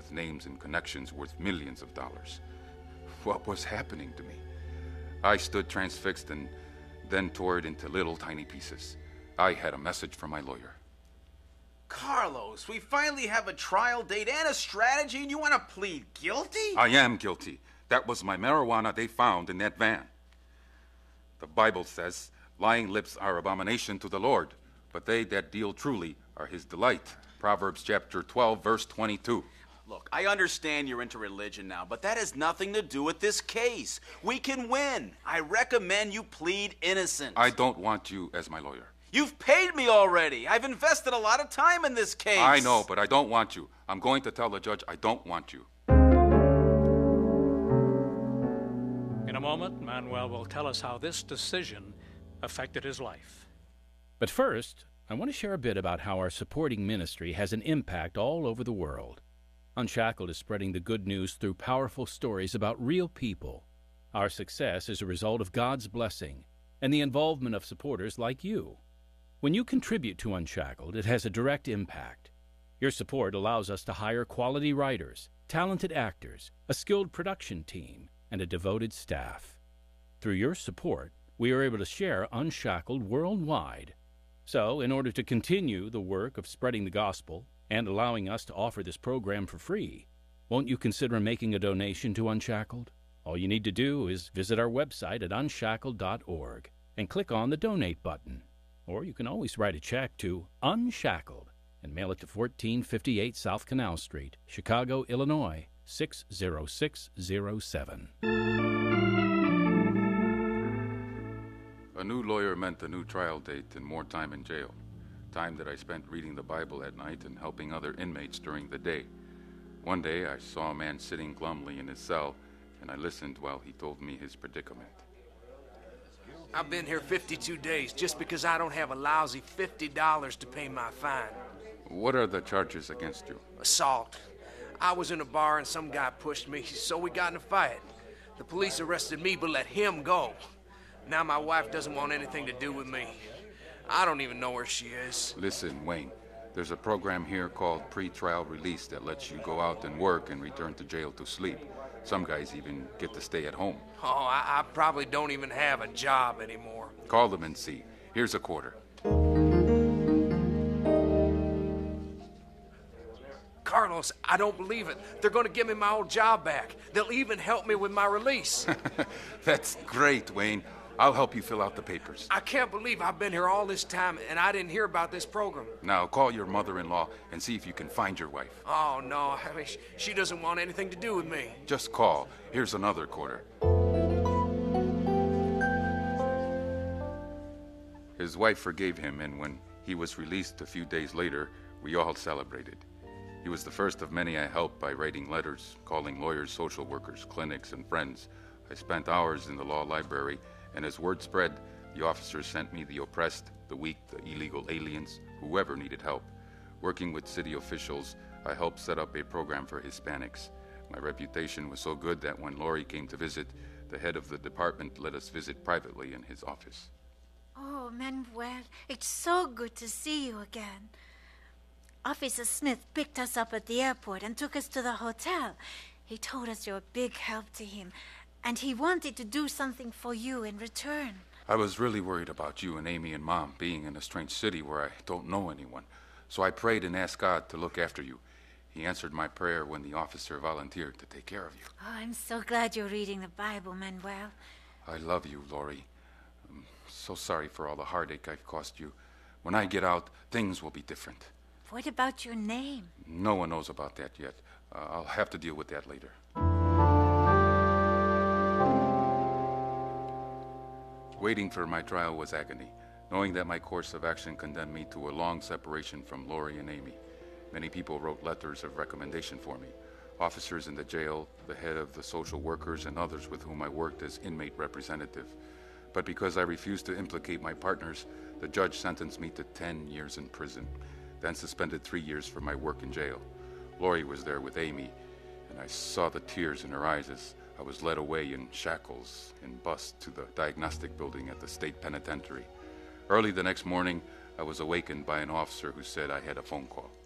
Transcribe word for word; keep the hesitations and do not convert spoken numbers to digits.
with names and connections worth millions of dollars. What was happening to me? I stood transfixed and then tore it into little tiny pieces. I had a message from my lawyer. Carlos, we finally have a trial date and a strategy, and you want to plead guilty? I am guilty. That was my marijuana they found in that van. The Bible says, lying lips are abomination to the Lord, but they that deal truly are his delight. Proverbs chapter twelve, verse twenty-two. Look, I understand you're into religion now, but that has nothing to do with this case. We can win. I recommend you plead innocent. I don't want you as my lawyer. You've paid me already. I've invested a lot of time in this case. I know, but I don't want you. I'm going to tell the judge I don't want you. In a moment, Manuel will tell us how this decision affected his life. But first, I want to share a bit about how our supporting ministry has an impact all over the world. Unshackled is spreading the good news through powerful stories about real people. Our success is a result of God's blessing and the involvement of supporters like you. When you contribute to Unshackled, it has a direct impact. Your support allows us to hire quality writers, talented actors, a skilled production team, and a devoted staff. Through your support, we are able to share Unshackled worldwide. So, in order to continue the work of spreading the gospel and allowing us to offer this program for free, won't you consider making a donation to Unshackled? All you need to do is visit our website at unshackled dot org and click on the Donate button. Or you can always write a check to Unshackled and mail it to fourteen fifty-eight South Canal Street, Chicago, Illinois, six zero six zero seven. A new lawyer meant a new trial date and more time in jail. Time that I spent reading the Bible at night and helping other inmates during the day. One day I saw a man sitting glumly in his cell, and I listened while he told me his predicament. I've been here fifty-two days just because I don't have a lousy fifty dollars to pay my fine. What are the charges against you? Assault. I was in a bar and some guy pushed me, so we got in a fight. The police arrested me but let him go. Now my wife doesn't want anything to do with me. I don't even know where she is. Listen, Wayne, there's a program here called pre-trial release that lets you go out and work and return to jail to sleep. Some guys even get to stay at home. Oh, I, I probably don't even have a job anymore. Call them and see. Here's a quarter. Carlos, I don't believe it. They're going to give me my old job back. They'll even help me with my release. That's great, Wayne. I'll help you fill out the papers. I can't believe I've been here all this time and I didn't hear about this program. Now, call your mother-in-law and see if you can find your wife. Oh, no. I mean, she doesn't want anything to do with me. Just call. Here's another quarter. His wife forgave him, and when he was released a few days later, we all celebrated. He was the first of many I helped by writing letters, calling lawyers, social workers, clinics, and friends. I spent hours in the law library, and as word spread, the officers sent me the oppressed, the weak, the illegal aliens, whoever needed help. Working with city officials, I helped set up a program for Hispanics. My reputation was so good that when Lori came to visit, the head of the department let us visit privately in his office. Oh, Manuel, it's so good to see you again. Officer Smith picked us up at the airport and took us to the hotel. He told us you're a big help to him, and he wanted to do something for you in return. I was really worried about you and Amy and Mom being in a strange city where I don't know anyone. So I prayed and asked God to look after you. He answered my prayer when the officer volunteered to take care of you. Oh, I'm so glad you're reading the Bible, Manuel. I love you, Lori. I'm so sorry for all the heartache I've caused you. When I get out, things will be different. What about your name? No one knows about that yet. Uh, I'll have to deal with that later. Waiting for my trial was agony, knowing that my course of action condemned me to a long separation from Lori and Amy. Many people wrote letters of recommendation for me. Officers in the jail, the head of the social workers, and others with whom I worked as inmate representative. But because I refused to implicate my partners, the judge sentenced me to ten years in prison, then suspended three years for my work in jail. Lori was there with Amy, and I saw the tears in her eyes as I was led away in shackles and bused to the diagnostic building at the state penitentiary. Early the next morning, I was awakened by an officer who said I had a phone call.